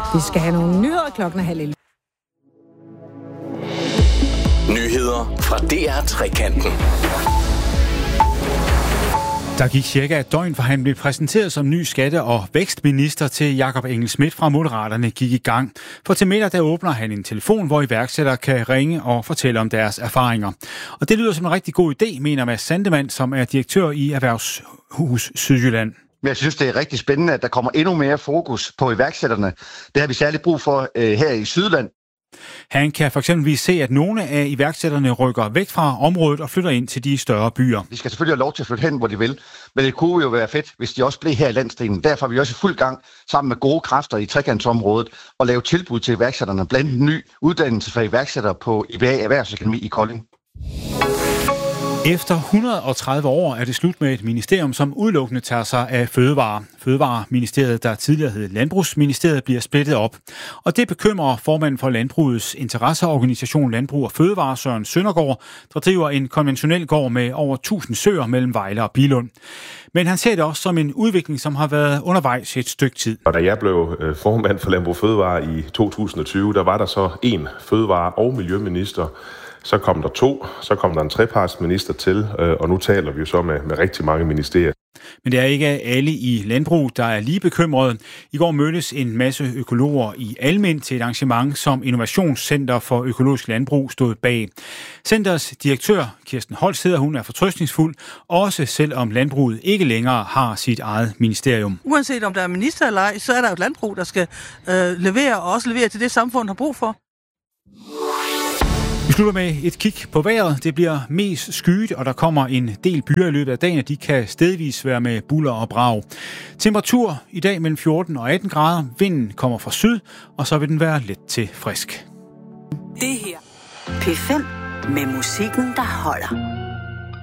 Vi skal have nogle nyheder klokken 10:30. Nyheder fra DR Trekanten. Der gik cirka et døgn, for han blev præsenteret som ny skatte- og vækstminister, til Jakob Engel-Schmidt fra Moderaterne gik i gang. For til middag der åbner han en telefon, hvor iværksættere kan ringe og fortælle om deres erfaringer. Og det lyder som en rigtig god idé, mener Mads Sandemann, som er direktør i Erhvervshus Sydjylland. Men jeg synes, det er rigtig spændende, at der kommer endnu mere fokus på iværksætterne. Det har vi særligt brug for her i Sydland. Han kan for eksempel se, at nogle af iværksætterne rykker væk fra området og flytter ind til de større byer. De skal selvfølgelig have lov til at flytte hen, hvor de vil, men det kunne jo være fedt, hvis de også blev her i landsdelen. Derfor er vi også i fuld gang sammen med gode kræfter i trekantsområdet og lave tilbud til iværksætterne, blandt andet en ny uddannelse for iværksættere på Erhvervsakademi i Kolding. Efter 130 år er det slut med et ministerium, som udelukkende tager sig af fødevare. Fødevareministeriet, der tidligere hed Landbrugsministeriet, bliver splittet op. Og det bekymrer formanden for Landbrugets interesseorganisation Landbrug og Fødevare, Søren Søndergaard, der driver en konventionel gård med over 1000 søer mellem Vejle og Billund. Men han ser det også som en udvikling, som har været undervejs et stykke tid. Og da jeg blev formand for Landbrug og Fødevare i 2020, der var der så en fødevare- og miljøminister. Så kom der 2, så kom der en trepartsminister til, og nu taler vi jo så med rigtig mange ministerier. Men det er ikke alle i landbrug, der er lige bekymrede. I går mødtes en masse økologer i Almind til et arrangement, som Innovationscenter for Økologisk Landbrug stod bag. Centers direktør, Kirsten Holst hedder hun, er fortrøstningsfuld, også selvom landbruget ikke længere har sit eget ministerium. Uanset om der er minister eller ej, så er der jo et landbrug, der skal levere, og også levere til det samfund, har brug for. Vi slutter med et kig på vejret. Det bliver mest skyet, og der kommer en del byer i løbet af dagen, og de kan stedvis være med bulder og brag. Temperatur i dag mellem 14 og 18 grader. Vinden kommer fra syd, og så vil den være let til frisk. Det her P5 med musikken, der holder.